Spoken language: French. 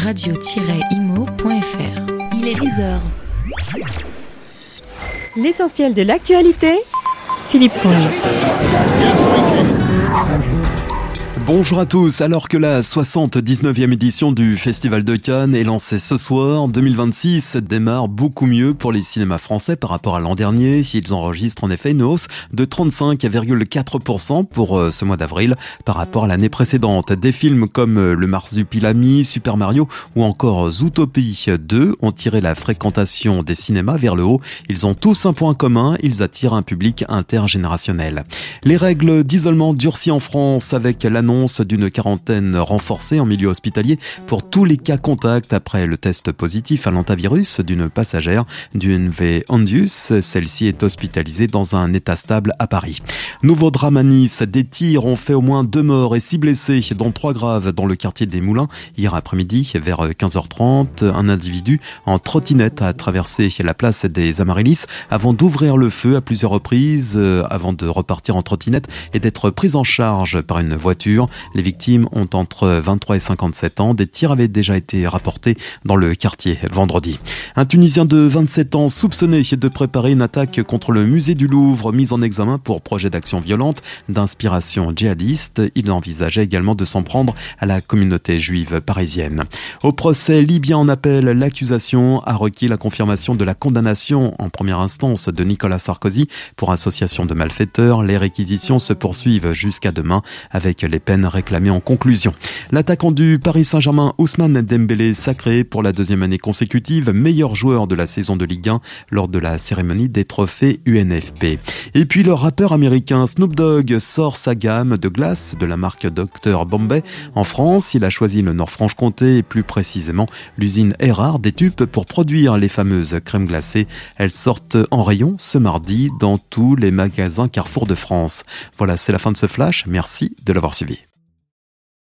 radio-imo.fr. Il est 10h. L'essentiel de l'actualité, Philippe Fournier. Bonjour à tous, alors que la 79e édition du Festival de Cannes est lancée ce soir, 2026 démarre beaucoup mieux pour les cinémas français par rapport à l'an dernier. Ils enregistrent en effet une hausse de 35,4% pour ce mois d'avril par rapport à l'année précédente. Des films comme Le Marsupilami, Super Mario ou encore Zootopie 2 ont tiré la fréquentation des cinémas vers le haut. Ils ont tous un point commun, ils attirent un public intergénérationnel. Les règles d'isolement durcies en France avec l'annonce d'une quarantaine renforcée en milieu hospitalier pour tous les cas contacts après le test positif à l'hantavirus d'une passagère du NV Ondius. Celle-ci est hospitalisée dans un état stable à Paris. Nouveau drame à Nice, des tirs ont fait au moins 2 morts et 6 blessés, dont 3 graves dans le quartier des Moulins. Hier après-midi, vers 15h30, un individu en trottinette a traversé la place des Amaryllis avant d'ouvrir le feu à plusieurs reprises, avant de repartir en trottinette et d'être pris en charge par une voiture. Les victimes ont entre 23 et 57 ans. Des tirs avaient déjà été rapportés dans le quartier vendredi. Un Tunisien de 27 ans soupçonné de préparer une attaque contre le musée du Louvre, mis en examen pour projet d'action violente d'inspiration djihadiste. Il envisageait également de s'en prendre à la communauté juive parisienne. Au procès libyen en appel, l'accusation a requis la confirmation de la condamnation en première instance de Nicolas Sarkozy pour association de malfaiteurs. Les réquisitions se poursuivent jusqu'à demain avec les peines réclamées en conclusion. L'attaquant du Paris Saint-Germain, Ousmane Dembélé, sacré pour la 2e année consécutive meilleur joueur de la saison de Ligue 1 lors de la cérémonie des trophées UNFP. Et puis le rappeur américain Snoop Dogg sort sa gamme de glace de la marque Dr Bombay. En France, il a choisi le Nord-Franche-Comté et plus précisément l'usine Erard des Tupes pour produire les fameuses crèmes glacées. Elles sortent en rayon ce mardi dans tous les magasins Carrefour de France. Voilà, c'est la fin de ce flash. Merci de l'avoir suivi.